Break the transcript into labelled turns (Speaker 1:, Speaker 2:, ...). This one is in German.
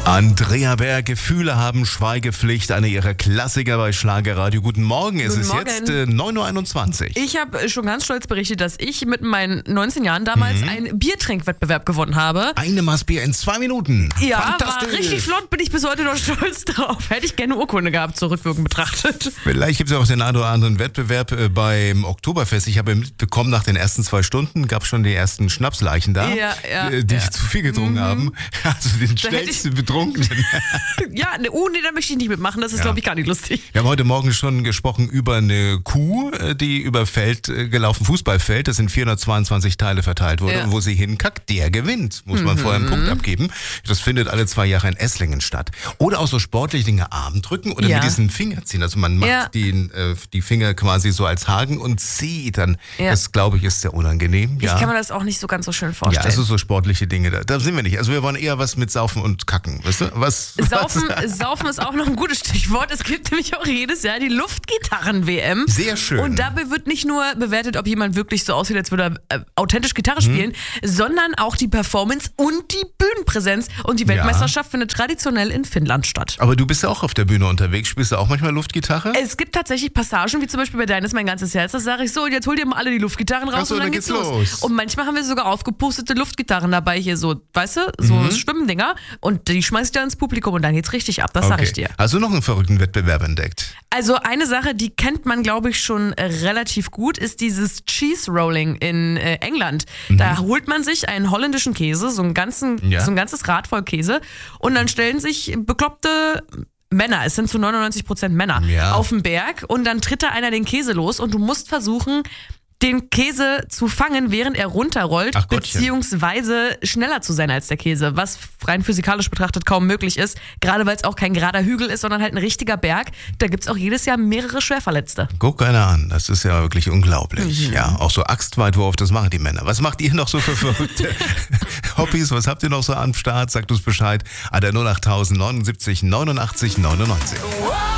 Speaker 1: Andrea Berg, Gefühle haben Schweigepflicht, eine ihrer Klassiker bei Schlagerradio. Guten Morgen, es ist jetzt 9.21 Uhr.
Speaker 2: Ich habe schon ganz stolz berichtet, dass ich mit meinen 19 Jahren damals einen Biertrinkwettbewerb gewonnen habe.
Speaker 1: Eine Maß Bier in 2 Minuten.
Speaker 2: Ja, war richtig flott, bin ich bis heute noch stolz drauf. Hätte ich gerne eine Urkunde gehabt, zurückwirkend betrachtet.
Speaker 1: Vielleicht gibt es ja auch den einen oder anderen Wettbewerb beim Oktoberfest. Ich habe mitbekommen, nach den ersten 2 Stunden gab es schon die ersten Schnapsleichen da, die zu viel getrunken haben. Also den schnellsten Betrunkenen.
Speaker 2: Ja, nee, da möchte ich nicht mitmachen. Das ist, glaube ich, gar nicht lustig.
Speaker 1: Wir haben heute Morgen schon gesprochen über eine Kuh, die über Feld gelaufen, Fußballfeld, das in 422 Teile verteilt wurde. Und wo sie hinkackt, der gewinnt. Muss man vorher einen Punkt abgeben. Das findet alle 2 Jahre in Esslingen statt. Oder auch so sportliche Dinge, Arm drücken oder mit diesen Finger ziehen. Also man macht die Finger quasi so als Haken und zieht dann. Das, glaube ich, ist sehr unangenehm.
Speaker 2: Ich kann mir das auch nicht so ganz so schön vorstellen.
Speaker 1: Ja, also so sportliche Dinge, da sind wir nicht. Also wir wollen eher was mit Saufen und Kacken. Weißt du?
Speaker 2: Saufen ist auch noch ein gutes Stichwort. Es gibt nämlich auch jedes Jahr die Luftgitarren-WM.
Speaker 1: Sehr schön.
Speaker 2: Und dabei wird nicht nur bewertet, ob jemand wirklich so aussieht, als würde er authentisch Gitarre spielen, sondern auch die Performance und die Bühnenpräsenz. Und die Weltmeisterschaft findet traditionell in Finnland statt.
Speaker 1: Aber du bist ja auch auf der Bühne unterwegs. Spielst du auch manchmal Luftgitarre?
Speaker 2: Es gibt tatsächlich Passagen, wie zum Beispiel bei Deines Mein ganzes Herz. Da sage ich so, jetzt hol dir mal alle die Luftgitarren raus und dann geht's los. Und manchmal haben wir sogar aufgepustete Luftgitarren dabei, hier so, weißt du, so Schwimmdinger. Und die schmeiß ich dann ins Publikum und dann geht's richtig ab, das sag ich dir.
Speaker 1: Hast du noch einen verrückten Wettbewerb entdeckt?
Speaker 2: Also eine Sache, die kennt man, glaube ich, schon relativ gut, ist dieses Cheese Rolling in England. Da holt man sich einen holländischen Käse, so ein ganzes Rad voll Käse und dann stellen sich bekloppte Männer, es sind zu 99% Männer, auf den Berg und dann tritt da einer den Käse los und du musst versuchen, den Käse zu fangen, während er runterrollt, beziehungsweise schneller zu sein als der Käse, was rein physikalisch betrachtet kaum möglich ist, gerade weil es auch kein gerader Hügel ist, sondern halt ein richtiger Berg. Da gibt es auch jedes Jahr mehrere Schwerverletzte. Guck einer
Speaker 1: an, das ist ja wirklich unglaublich. Ja, auch so Axtweitwurf, das machen die Männer. Was macht ihr noch so für verrückte Hobbys? Was habt ihr noch so am Start? Sagt uns Bescheid. An der 08000 79 89 99.